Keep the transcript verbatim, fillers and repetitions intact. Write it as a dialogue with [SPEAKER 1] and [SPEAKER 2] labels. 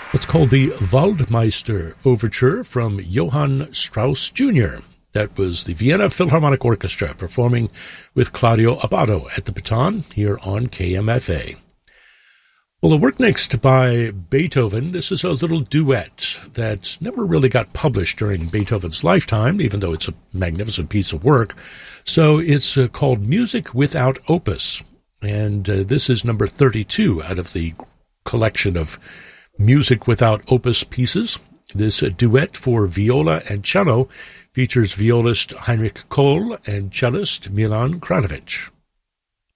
[SPEAKER 1] What's called the Waldmeister Overture from Johann Strauss Junior That was the Vienna Philharmonic Orchestra performing with Claudio Abbado at the baton here on K M F A. Well, the work next by Beethoven, this is a little duet that never really got published during Beethoven's lifetime, even though it's a magnificent piece of work. So it's uh, called Music Without Opus, and uh, this is number thirty-two out of the collection of Music Without Opus pieces. This uh, duet for viola and cello features violist Heinrich Kohl and cellist Milan Kratovic.